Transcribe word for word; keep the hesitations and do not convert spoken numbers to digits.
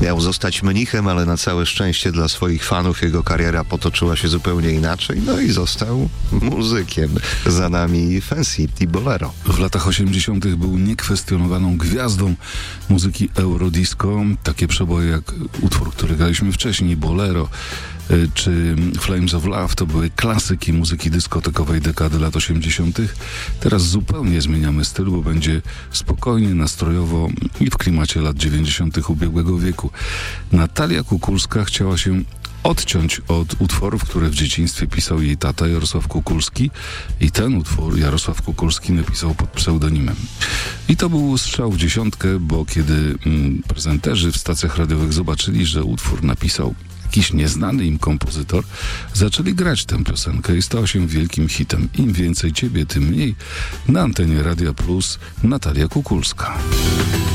Miał zostać mnichem, ale na całe szczęście dla swoich fanów jego kariera potoczyła się zupełnie inaczej. No i został muzykiem. Za nami Fancy i Bolero. W latach osiemdziesiątych był niekwestionowaną gwiazdą muzyki eurodisco. Takie przeboje jak utwór, który graliśmy wcześniej, Bolero czy Flames of Love to były klasyki muzyki dyskotekowej dekady lat osiemdziesiątych. Teraz zupełnie zmieniamy styl, bo będzie spokojnie, nastrojowo i w klimacie lat dziewięćdziesiątych ubiegłego wieku. Natalia Kukulska chciała się odciąć od utworów, które w dzieciństwie pisał jej tata Jarosław Kukulski, i ten utwór Jarosław Kukulski napisał pod pseudonimem. I to był strzał w dziesiątkę, bo kiedy mm, prezenterzy w stacjach radiowych zobaczyli, że utwór napisał jakiś nieznany im kompozytor, zaczęli grać tę piosenkę i stała się wielkim hitem. Im więcej ciebie, tym mniej. Na antenie Radia Plus Natalia Kukulska.